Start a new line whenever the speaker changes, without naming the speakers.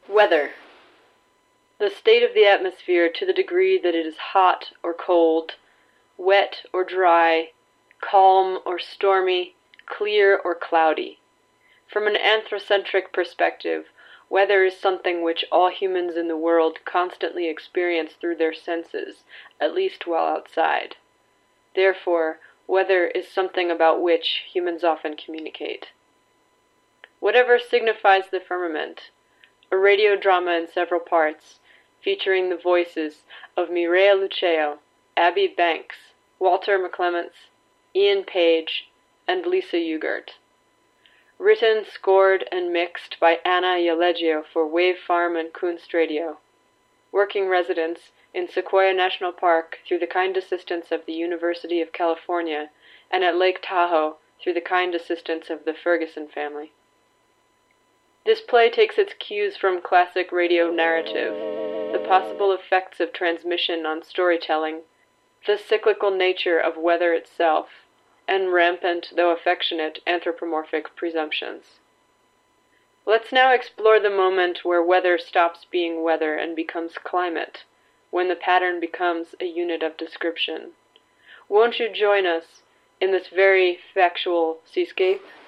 Weather. The state of the atmosphere to the degree that it is hot or cold, wet or dry, calm or stormy, clear or cloudy. From an anthrocentric perspective, weather is something which all humans in the world constantly experience through their senses, at least while outside. Therefore, weather is something about which humans often communicate. Whatever signifies the firmament, a radio drama in several parts, featuring the voices of Mireia Lucio, Abby Banks, Walter McClements, Ian Page, and Lisa Ugart. Written, scored, and mixed by Anna Yaleggio for Wave Farm and Kunst Radio. Working residents in Sequoia National Park through the kind assistance of the University of California, and at Lake Tahoe through the kind assistance of the Ferguson family. This play takes its cues from classic radio narrative, the possible effects of transmission on storytelling, the cyclical nature of weather itself, and rampant, though affectionate, anthropomorphic presumptions. Let's now explore the moment where weather stops being weather and becomes climate, when the pattern becomes a unit of description. Won't you join us in this very factual seascape?